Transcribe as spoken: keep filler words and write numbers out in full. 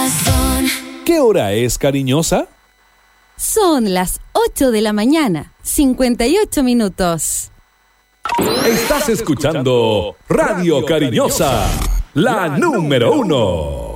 corazón. ¿Qué hora es, cariñosa? Son las ocho de la mañana, cincuenta y ocho minutos. Estás escuchando Radio Cariñosa, la número uno.